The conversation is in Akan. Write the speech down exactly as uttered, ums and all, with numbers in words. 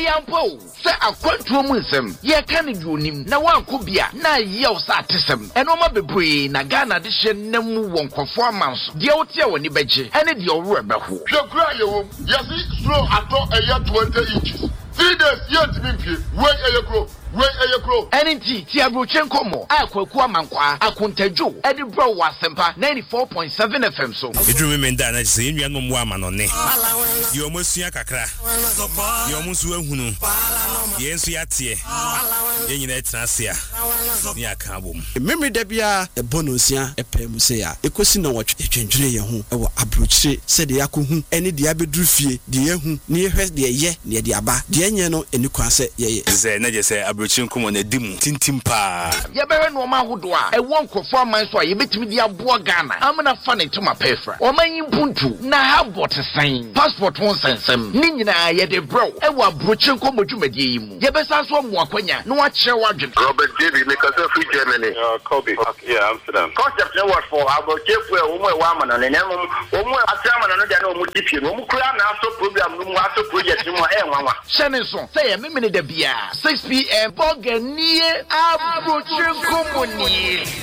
yampo se akwantuo mu nsem ye ka ne bi onim na wanko bia na ye o sa atesem eno ma bebre na Ghana de hye nam won kofo amanso de wote a woni beje ene de owro ebeho hwekura yewo yesi slow ato eya twenty inches three days yet me wey eyekro wey eyekro enti ti abrochen komo akwaku amankwa akontajo edi bro wasempa ninety-four point seven F M so edru me nda na se enua no mo amanone ye omosua kakra ye omusu ahunu ye ensu yatie ye nyina etrasia ni aka bom memory da bia e bonosia epem se ya ekosi na wotwe etwendwere ye ho e wo abrochire se de yakohu ene de abeduru fie de yehu ne yehwe de ye ne de aba de enye no eni kwa se ye ze na je se abrochire nkomo na dimu tintim pa ye bewe no ma hodo a e won kofo aman so a ye betimi de abo Ghana amna fa ne tuma pefra o man yimpuntu na ha botesan passport won sensem ni nyina ye de bro e wo abrochire nkomo dwumadie yi mu ye besa so mo akwanya no wa kire wadwen Robert David make us free Germany uh Kobe yeah Amsterdam concept no what for abrochire for o mo e wa amana ne nem o mo atiama no de na o mo dipie no mo kura na aso program no mo aso project no e nwanwa shene so say ye memene da bia six p m boganie abrochire nkomo ni